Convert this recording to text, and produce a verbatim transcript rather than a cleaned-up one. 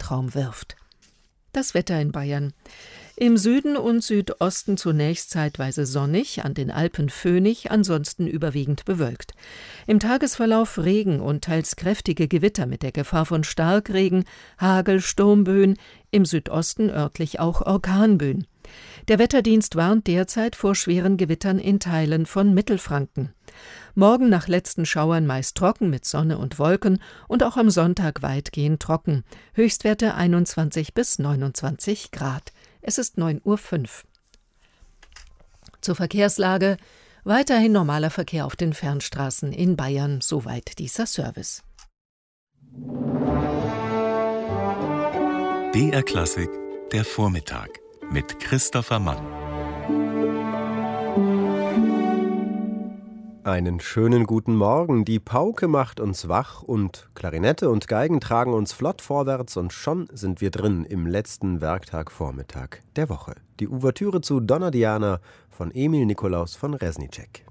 Weltraum wirft. Das Wetter in Bayern. Im Süden und Südosten zunächst zeitweise sonnig, an den Alpen föhnig, ansonsten überwiegend bewölkt. Im Tagesverlauf Regen und teils kräftige Gewitter mit der Gefahr von Starkregen, Hagel, Sturmböen, im Südosten örtlich auch Orkanböen. Der Wetterdienst warnt derzeit vor schweren Gewittern in Teilen von Mittelfranken. Morgen nach letzten Schauern meist trocken mit Sonne und Wolken und auch am Sonntag weitgehend trocken. Höchstwerte einundzwanzig bis neunundzwanzig Grad. Es ist neun Uhr fünf. Zur Verkehrslage. Weiterhin normaler Verkehr auf den Fernstraßen in Bayern. Soweit dieser Service. B R Klassik, der Vormittag mit Christopher Mann. Einen schönen guten Morgen. Die Pauke macht uns wach und Klarinette und Geigen tragen uns flott vorwärts und schon sind wir drin im letzten Werktagvormittag der Woche. Die Ouvertüre zu Donna Diana von Emil Nikolaus von Reznicek.